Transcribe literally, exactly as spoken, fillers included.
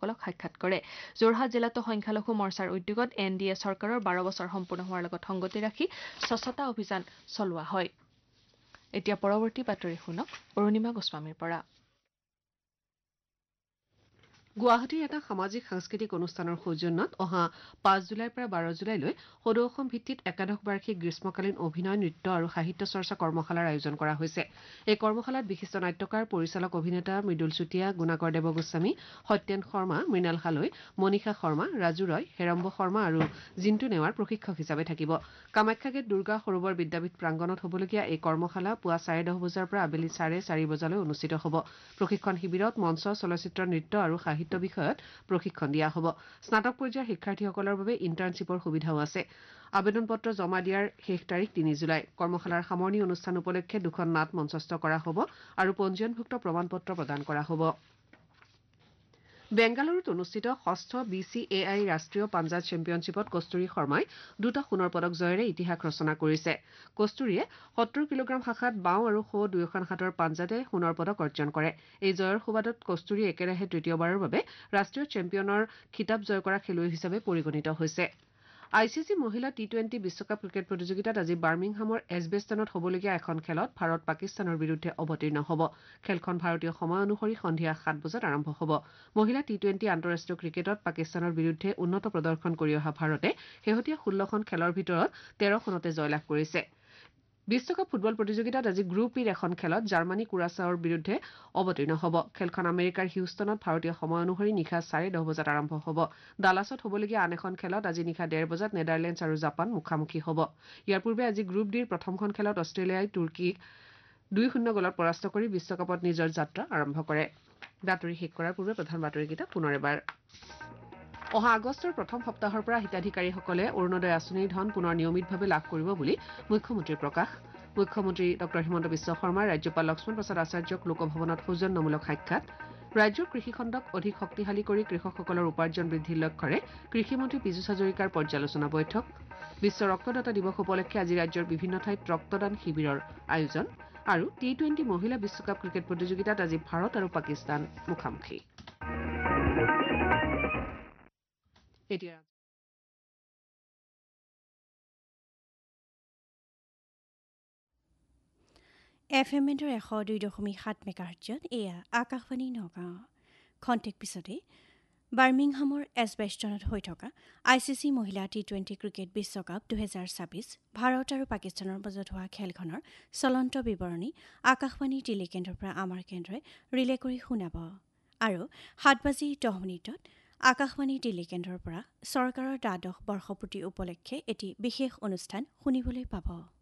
সাংবাদিকসকলক সাক্ষাৎ কৰে যোৰহাট জিলাতো সংখ্যালঘু মৰ্চাৰ উদ্যোগত এন ডি এ চৰকাৰৰ বাৰ বছৰ সম্পূৰ্ণ হোৱাৰ লগত সংগতি ৰাখি স্বচ্ছতা অভিযান চলোৱা হয় এতিয়া পৰৱৰ্তী বাতৰি শুনক অৰুণিমা গোস্বামীৰ পৰা গুৱাহাটীৰ এটা সামাজিক সাংস্কৃতিক অনুষ্ঠানৰ সৌজন্যত অহা পাঁচ জুলাইৰ পৰা বাৰ জুলাইলৈ সদৌ অসম ভিত্তিত একাদশ বাৰ্ষিক গ্ৰীষ্মকালীন অভিনয় নৃত্য আৰু সাহিত্য চৰ্চা কৰ্মশালাৰ আয়োজন কৰা হৈছে এই কৰ্মশালাত বিশিষ্ট নাট্যকাৰ পৰিচালক অভিনেতা মৃদুল চুতীয়া গুণাকৰ দেৱগোস্বামী সত্যেন শৰ্মা মৃণাল হালৈ মনীষা শৰ্মা ৰাজু ৰয় হেৰম্ব শৰ্মা আৰু জিন্তু নেৱাৰ প্ৰশিক্ষক হিচাপে থাকিব কামাখ্যা গেট দুৰ্গা সৰোবৰ বিদ্যাপীঠ প্ৰাংগণত হ'বলগীয়া এই কৰ্মশালা পুৱা চাৰে দহ বজাৰ পৰা আবেলি চাৰে চাৰি বজালৈ অনুষ্ঠিত হ'ব প্ৰশিক্ষণ শিবিৰত মঞ্চ চলচ্চিত্ৰ নৃত্য আৰু সাহিত্য বিষয়ত প্ৰশিক্ষণ দিয়া হ'ব স্নাতক পৰ্যায়ৰ শিক্ষাৰ্থীসকলৰ বাবে ইণ্টাৰ্ণশ্বিপৰ সুবিধাও আছে আবেদন পত্ৰ জমা দিয়াৰ শেষ তাৰিখ তিনি জুলাই কৰ্মশালাৰ সামৰণি অনুষ্ঠান উপলক্ষে দুখন নাট মঞ্চস্থ কৰা হ'ব আৰু পঞ্জীয়নভুক্ত প্ৰমাণ পত্ৰ প্ৰদান কৰা হ'ব বেংগালুৰুত অনুষ্ঠিত ষষ্ঠ বি চি এ আই ৰাষ্ট্ৰীয় পাঞ্জাব চেম্পিয়নশ্বিপত কস্তুৰী শৰ্মাই দুটা সোণৰ পদক জয়েৰে ইতিহাস ৰচনা কৰিছে কস্তুৰীয়ে সত্তৰ কিলোগ্ৰাম শাখাত বাওঁ আৰু সো দুয়োখন হাতৰ পাঞ্জাতে সোণৰ পদক অৰ্জন কৰে এই জয়ৰ সুবাদত কস্তুৰী একেৰাহে তৃতীয়বাৰৰ বাবে ৰাষ্ট্ৰীয় চেম্পিয়নৰ খিতাপ জয় কৰা খেলুৱৈ হিচাপে পৰিগণিত হৈছে আই চি চি মহিলা টি টুৱেণ্টি বিশ্বকাপ ক্ৰিকেট প্ৰতিযোগিতাত আজি বাৰ্মিংহামৰ এজবেষ্টনত হ'বলগীয়া এখন খেলত ভাৰত পাকিস্তানৰ বিৰুদ্ধে অৱতীৰ্ণ হ'ব খেলখন ভাৰতীয় সময় অনুসৰি সন্ধিয়া সাত বজাত আৰম্ভ হ'ব মহিলা টি টুৱেণ্টি আন্তঃৰাষ্ট্ৰীয় ক্ৰিকেটত পাকিস্তানৰ বিৰুদ্ধে উন্নত প্ৰদৰ্শন কৰি অহা ভাৰতে শেহতীয়া ষোল্লখন খেলৰ ভিতৰত তেৰখনতে জয়লাভ কৰিছে বিশ্বকাপ ফুটবল প্ৰতিযোগিতাত আজি গ্ৰুপ ইৰ এখন খেলত জাৰ্মানী কুৰাছাওৰ বিৰুদ্ধে অৱতীৰ্ণ হ'ব খেলখন আমেৰিকাৰ হিউষ্টনত ভাৰতীয় সময় অনুসৰি নিশা চাৰে দহ বজাত আৰম্ভ হ'ব ডালাছত হ'বলগীয়া আন এখন খেলত আজি নিশা ডেৰ বজাত নেদাৰলেণ্ডছ আৰু জাপান মুখামুখি হ'ব ইয়াৰ পূৰ্বে আজি গ্ৰুপ ডিৰ প্ৰথমখন খেলত অষ্ট্ৰেলিয়াই তুৰ্কীক দুই শূন্য গলত পৰাস্ত কৰি বিশ্বকাপত নিজৰ যাত্ৰা আৰম্ভ কৰে বাতৰি শেষ কৰাৰ পূৰ্বে প্ৰধান বাতৰিকেইটা পুনৰ এবাৰ অহা আগষ্টৰ প্ৰথম সপ্তাহৰ পৰা হিতাধিকাৰীসকলে অৰুণোদয় আঁচনিৰ ধন পুনৰ নিয়মিতভাৱে লাভ কৰিব বুলি মুখ্যমন্ত্ৰীৰ প্ৰকাশ মুখ্যমন্ত্ৰী ডঃ হিমন্ত বিশ্ব শৰ্মাই ৰাজ্যপাল লক্ষ্মণ প্ৰসাদ আচাৰ্যক লোকভৱনত সৌজন্যমূলক সাক্ষাৎ ৰাজ্যৰ কৃষিখণ্ডক অধিক শক্তিশালী কৰি কৃষকসকলৰ উপাৰ্জন বৃদ্ধিৰ লক্ষ্যৰে কৃষিমন্ত্ৰী পীযুষ হাজৰিকাৰ পৰ্যালোচনা বৈঠক বিশ্ব ৰক্তদাতা দিৱস উপলক্ষে আজি ৰাজ্যৰ বিভিন্ন ঠাইত ৰক্তদান শিবিৰৰ আয়োজন আৰু টি টুৱেণ্টি মহিলা বিশ্বকাপ ক্ৰিকেট প্ৰতিযোগিতাত আজি ভাৰত আৰু পাকিস্তান মুখামুখি এতিয়া এফ এম এণ্ডৰ এশ দুই দশমিক সাত মেগাহাৰ্টজত এয়া আকাশবাণী নগাঁও খন্তেক পিছতে বাৰ্মিংহামৰ এজবেষ্টনত হৈ থকা আই চি চি মহিলা টি টুৱেণ্টি ক্ৰিকেট বিশ্বকাপ দুহেজাৰ ছাব্বিছ ভাৰত আৰু পাকিস্তানৰ মাজত হোৱা খেলখনৰ চলন্ত বিৱৰণী আকাশবাণীৰ দিল্লী কেন্দ্ৰৰ পৰা আমাৰ কেন্দ্ৰই ৰিলে কৰি শুনাব আৰু সাত বাজি দহ মিনিটত আকাশবাণী দিল্লী কেন্দ্ৰৰ পৰা চৰকাৰৰ দ্বাদশ বৰ্ষপূৰ্তি উপলক্ষে এটি বিশেষ অনুষ্ঠান শুনিবলৈ পাব